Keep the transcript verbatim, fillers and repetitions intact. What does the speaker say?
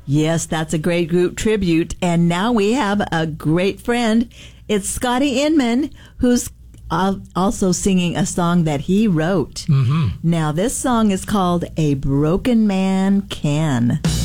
Yes, that's a great group tribute. And now we have a great friend. It's Scotty Inman, who's uh, also singing a song that he wrote. Mm-hmm. Now, this song is called A Broken Man Can.